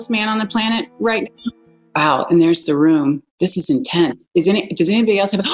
man on the planet right now. Wow, and there's the room. This is intense. Does anybody else have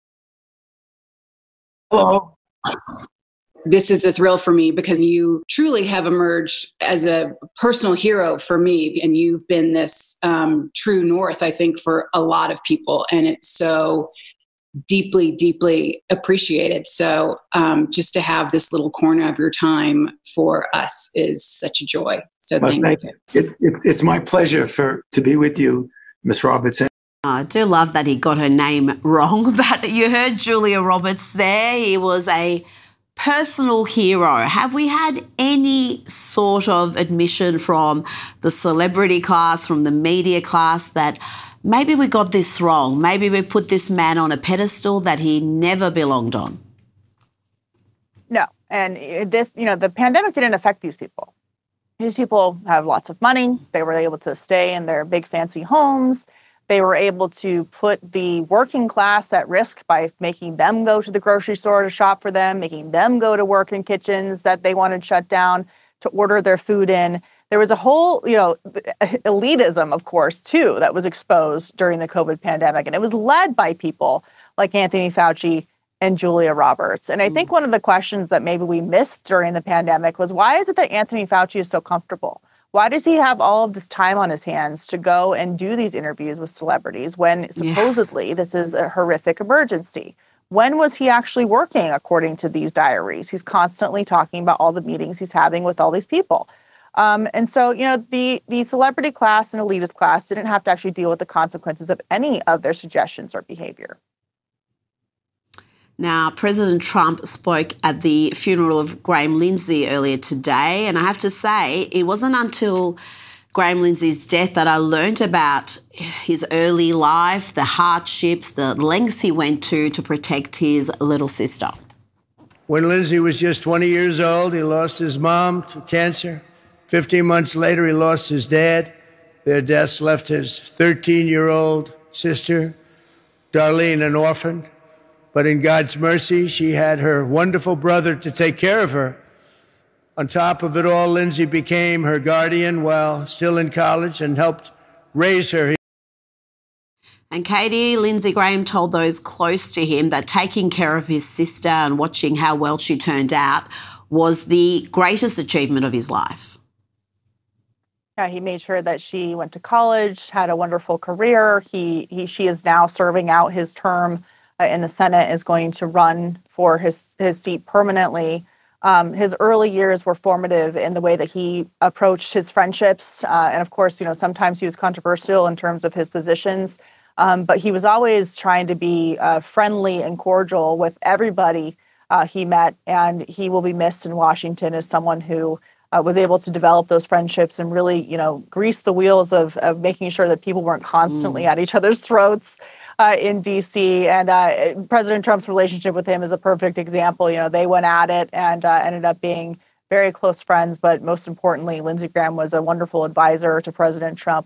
Hello. This is a thrill for me because you truly have emerged as a personal hero for me, and you've been this true north, I think, for a lot of people, and it's so deeply, deeply appreciated. So just to have this little corner of your time for us is such a joy. So thank you. It's my pleasure to be with you, Ms. Robertson. I do love that he got her name wrong, but you heard Julia Roberts there. He was a personal hero. Have we had any sort of admission from the celebrity class, from the media class, that maybe we got this wrong? Maybe we put this man on a pedestal that he never belonged on? No. And the pandemic didn't affect these people. These people have lots of money. They were able to stay in their big fancy homes. They were able to put the working class at risk by making them go to the grocery store to shop for them, making them go to work in kitchens that they wanted shut down to order their food in. There was a whole, elitism, of course, too, that was exposed during the COVID pandemic. And it was led by people like Anthony Fauci and Julia Roberts. And I think one of the questions that maybe we missed during the pandemic was, why is it that Anthony Fauci is so comfortable? Why does he have all of this time on his hands to go and do these interviews with celebrities when supposedly this is a horrific emergency? When was he actually working, according to these diaries? He's constantly talking about all the meetings he's having with all these people. And so, the celebrity class and elitist class didn't have to actually deal with the consequences of any of their suggestions or behavior. Now, President Trump spoke at the funeral of Graham Lindsay earlier today, and I have to say, it wasn't until Graham Lindsay's death that I learned about his early life, the hardships, the lengths he went to protect his little sister. When Lindsay was just 20 years old, he lost his mom to cancer. 15 months later, he lost his dad. Their deaths left his 13-year-old sister, Darlene, an orphan. But in God's mercy, she had her wonderful brother to take care of her. On top of it all, Lindsay became her guardian while still in college and helped raise her. And Katie, Lindsey Graham told those close to him that taking care of his sister and watching how well she turned out was the greatest achievement of his life. Yeah, he made sure that she went to college, had a wonderful career. She is now serving out his term in the Senate, is going to run for his seat permanently. His early years were formative in the way that he approached his friendships. And of course, sometimes he was controversial in terms of his positions, but he was always trying to be friendly and cordial with everybody he met. And he will be missed in Washington as someone who was able to develop those friendships and really, grease the wheels of making sure that people weren't constantly at each other's throats in D.C. And President Trump's relationship with him is a perfect example. They went at it and ended up being very close friends. But most importantly, Lindsey Graham was a wonderful advisor to President Trump